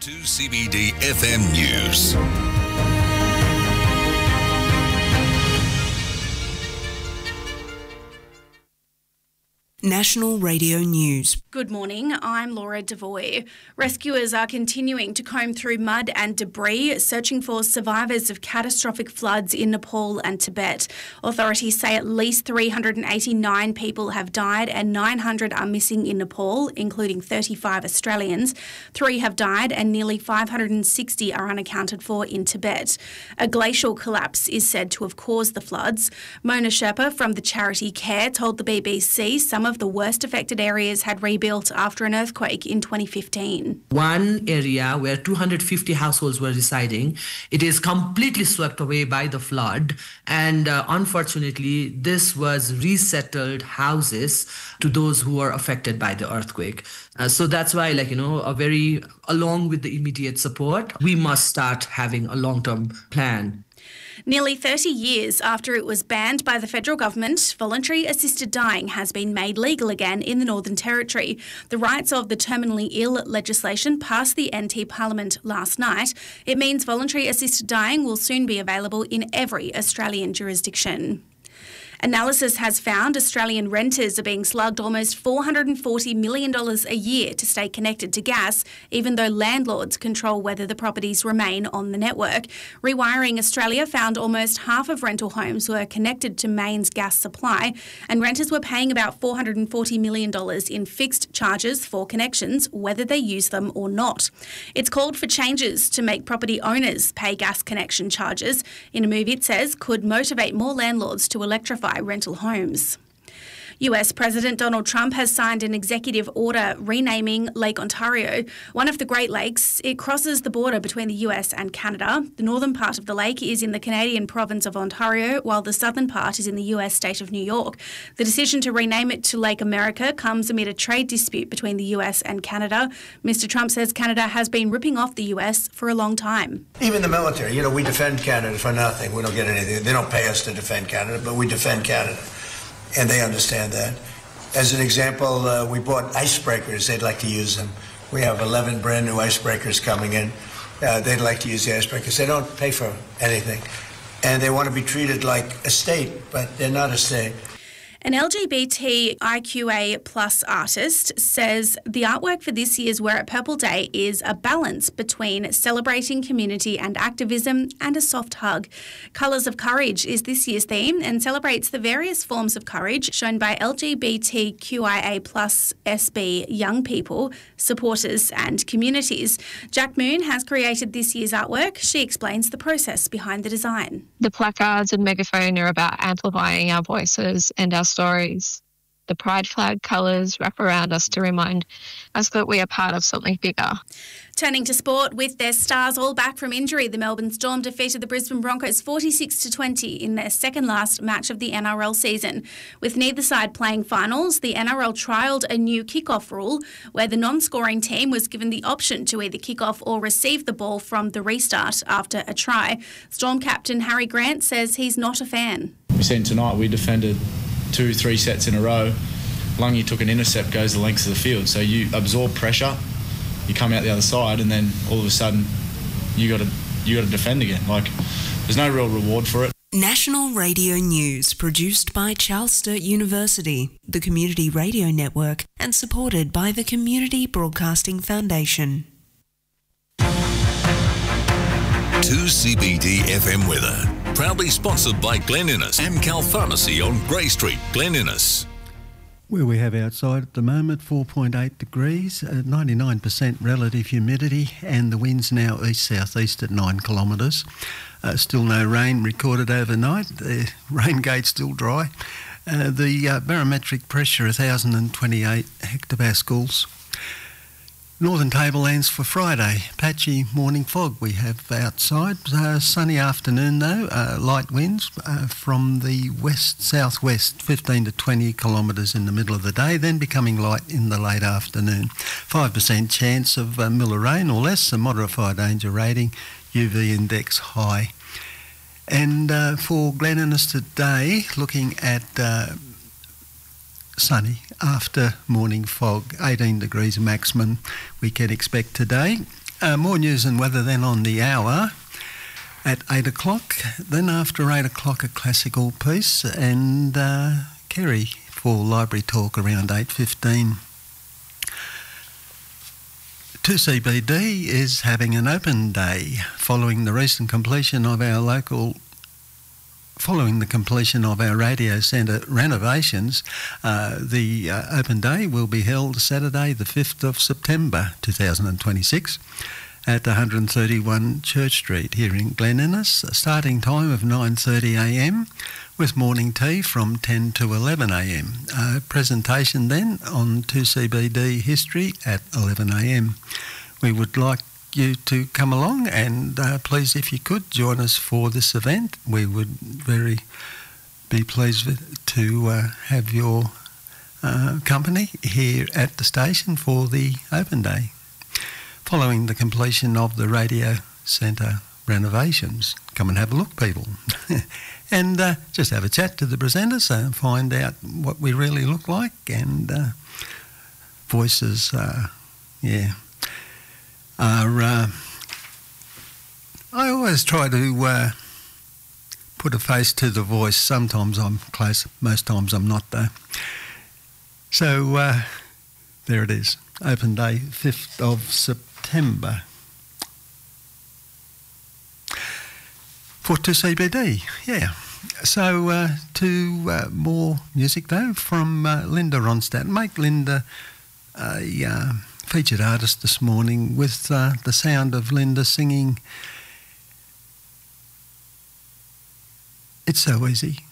2CBD FM News. National Radio News. Good morning, I'm Laura Devoy. Rescuers are continuing to comb through mud and debris, searching for survivors of catastrophic floods in Nepal and Tibet. Authorities say at least 389 people have died and 900 are missing in Nepal, including 35 Australians. 3 have died and nearly 560 are unaccounted for in Tibet. A glacial collapse is said to have caused the floods. Mona Sherpa from the charity CARE told the BBC some of the worst affected areas had rebuilt after an earthquake in 2015. One area where 250 households were residing, it is completely swept away by the flood, and unfortunately this was resettled houses to those who were affected by the earthquake. So that's why, along with the immediate support, we must start having a long-term plan. Nearly 30 years after it was banned by the federal government, voluntary assisted dying has been made legal again in the Northern Territory. The rights of the terminally ill legislation passed the NT Parliament last night. It means voluntary assisted dying will soon be available in every Australian jurisdiction. Analysis has found Australian renters are being slugged almost $440 million a year to stay connected to gas, even though landlords control whether the properties remain on the network. Rewiring Australia found almost half of rental homes were connected to mains gas supply, and renters were paying about $440 million in fixed charges for connections, whether they use them or not. It's called for changes to make property owners pay gas connection charges in a move it says could motivate more landlords to electrify rental homes. US President Donald Trump has signed an executive order renaming Lake Ontario. One of the Great Lakes, it crosses the border between the US and Canada. The northern part of the lake is in the Canadian province of Ontario, while the southern part is in the US state of New York. The decision to rename it to Lake America comes amid a trade dispute between the US and Canada. Mr. Trump says Canada has been ripping off the US for a long time. Even the military, we defend Canada for nothing. We don't get anything. They don't pay us to defend Canada, but we defend Canada. And they understand that. As an example, we bought icebreakers. They'd like to use them. We have 11 brand new icebreakers coming in. They'd like to use the icebreakers. They don't pay for anything. And they want to be treated like a state, but they're not a state. An LGBTIQA plus artist says the artwork for this year's Wear It Purple Day is a balance between celebrating community and activism and a soft hug. Colours of Courage is this year's theme and celebrates the various forms of courage shown by LGBTQIA plus SB young people, supporters and communities. Jack Moon has created this year's artwork. She explains the process behind the design. The placards and megaphone are about amplifying our voices and our stories. The pride flag colours wrap around us to remind us that we are part of something bigger. Turning to sport, with their stars all back from injury, the Melbourne Storm defeated the Brisbane Broncos 46-20 in their second last match of the NRL season. With neither side playing finals, the NRL trialled a new kick-off rule where the non-scoring team was given the option to either kick off or receive the ball from the restart after a try. Storm captain Harry Grant says he's not a fan. We seen tonight we defended 2-3 sets in a row. Lungy took an intercept, goes the length of the field. So you absorb pressure, you come out the other side, and then all of a sudden you got to defend again. There's no real reward for it. National Radio News, produced by Charles Sturt University, the Community Radio Network, and supported by the Community Broadcasting Foundation. 2CBD FM weather. Proudly sponsored by Glen Innes, Amcal Pharmacy on Grey Street, Glen Innes. Where we have outside at the moment, 4.8 degrees, 99% relative humidity, and the wind's now east-southeast at 9 kilometres. Still no rain recorded overnight. The rain gate's still dry. The barometric pressure 1,028 hectopascals. Northern Tablelands for Friday. Patchy morning fog we have outside. Sunny afternoon though. Light winds from the west-southwest, 15 to 20 kilometres in the middle of the day, then becoming light in the late afternoon. 5% chance of Miller rain or less, a moderate fire danger rating, UV index high. And for Glen Innes today, looking at sunny after morning fog, 18 degrees maximum we can expect today. More news and weather then on the hour at 8 o'clock. Then after 8 o'clock, a classical piece, and Kerry for Library Talk around 8:15. 2CBD is having an open day following the recent completion of our radio centre renovations. The open day will be held Saturday the 5th of September 2026 at 131 Church Street here in Glen Innes. A starting time of 9:30am with morning tea from 10 to 11am. Presentation then on 2CBD history at 11am. We would like you to come along and please, if you could, join us for this event. We would be pleased to have your company here at the station for the open day following the completion of the radio centre renovations. Come and have a look, people. And just have a chat to the presenters and find out what we really look like, and voices, are I always try to put a face to the voice. Sometimes I'm close, most times I'm not though. So there it is, open day, 5th of September. For 2CBD, yeah. So to more music though from Linda Ronstadt. Make Linda a featured artist this morning with the sound of Linda singing It's So Easy.